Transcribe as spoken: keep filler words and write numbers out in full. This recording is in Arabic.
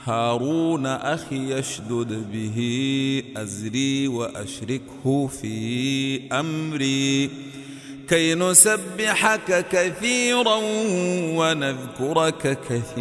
هارون أخي اشدد به أزري وأشركه في أمري كي نسبحك كثيرا ونذكرك كثيرا